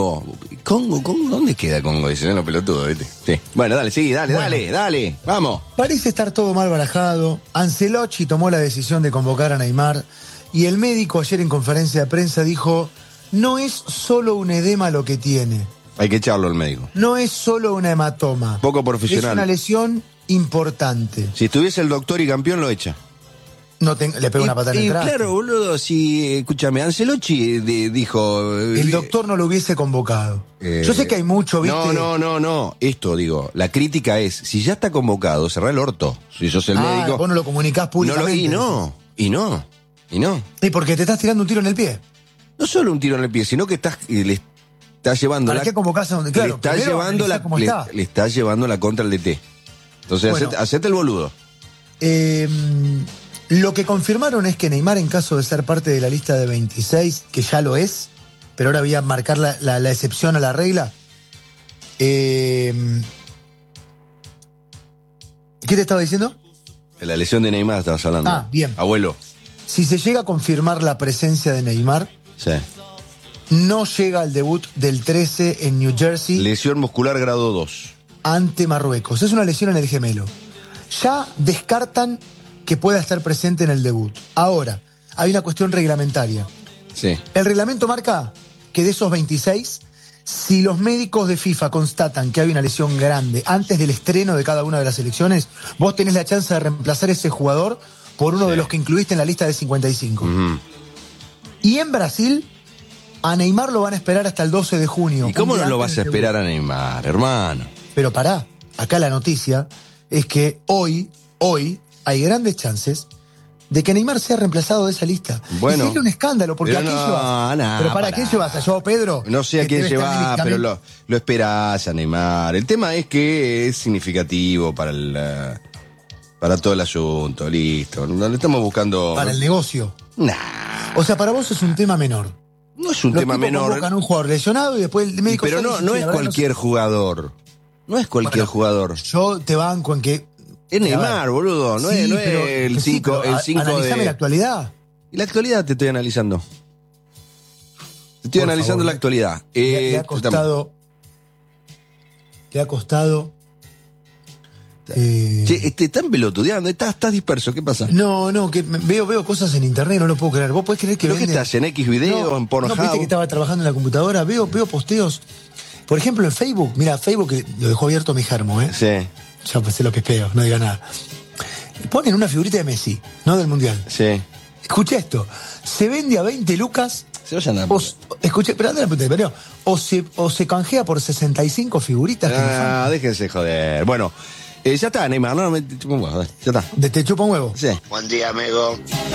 Congo. ¿Congo? ¿Dónde queda Congo? Dicen los pelotudos, ¿viste? Sí. Bueno, dale, sí, dale, vamos. Parece estar todo mal barajado. Ancelotti tomó la decisión de convocar a Neymar y el médico ayer en conferencia de prensa dijo: no es solo un edema lo que tiene. Hay que echarlo al médico. No es solo una hematoma. Poco profesional. Es una lesión importante. Si estuviese el doctor y campeón, lo echa. Le pega una patada en el traste. Claro, boludo, si, escúchame, Ancelotti dijo... El doctor no lo hubiese convocado. Yo sé que hay mucho, ¿viste? No. Esto, digo, la crítica es, si ya está convocado, cerrá el orto. Si sos el médico... Vos no lo comunicás públicamente. Y no. Y porque te estás tirando un tiro en el pie. No solo un tiro en el pie, sino que le estás llevando... ¿Para qué convocás a donde? Claro, le estás llevando la contra al DT. Entonces, bueno, hacete el boludo. Lo que confirmaron es que Neymar, en caso de ser parte de la lista de 26, que ya lo es, pero ahora voy a marcar la excepción a la regla. ¿Qué te estaba diciendo? De la lesión de Neymar estabas hablando. Bien. Abuelo. Si se llega a confirmar la presencia de Neymar, sí, no llega al debut del 13 en New Jersey. Lesión muscular grado 2. Ante Marruecos. Es una lesión en el gemelo. Ya descartan que pueda estar presente en el debut. Ahora, hay una cuestión reglamentaria. Sí. El reglamento marca que de esos 26, si los médicos de FIFA constatan que hay una lesión grande antes del estreno de cada una de las selecciones, vos tenés la chance de reemplazar ese jugador por uno de los que incluiste en la lista de 55. Uh-huh. Y en Brasil, a Neymar lo van a esperar hasta el 12 de junio. ¿Y cómo no lo vas a esperar a Neymar, hermano? Pero pará, acá la noticia es que hoy hay grandes chances de que Neymar sea reemplazado de esa lista. Bueno. Y sería un escándalo, porque ¿a quién llevas? ¿Pero para quién llevas? ¿A Joao Pedro? No sé a quién llevas, pero lo esperás a Neymar. El tema es que es significativo para todo el asunto, listo. No le estamos buscando... ¿Para el negocio? Nah. O sea, para vos es un tema menor. No es un tema menor. Convocan un jugador lesionado y después el médico... Pero no es cualquier jugador. No es cualquier jugador. Yo te banco en que... Es Neymar, boludo, no es el 5 de... Analizame la actualidad. Y la actualidad te estoy analizando. Te estoy analizando la actualidad. Le ha costado... Che, están pelotudeando, estás disperso, ¿qué pasa? No, que veo cosas en internet, no lo puedo creer. ¿Vos podés creer que ¿Pero qué estás, en X video, en Pornhub? No, viste que estaba trabajando en la computadora, veo posteos. Por ejemplo, en Facebook, mira, Facebook lo dejó abierto mi germo, ¿eh? Sí. Ya sé lo que espero, no diga nada. Ponen una figurita de Messi, ¿no? Del Mundial. Sí. Escucha esto. Se vende a 20 lucas. Se vayan a... Escuché, pero anda la puta, pero o se canjea por 65 figuritas. Déjense joder. Bueno, ya está, Neymar, no, ya está. ¿Te chupa un huevo? Sí. Buen día, amigo.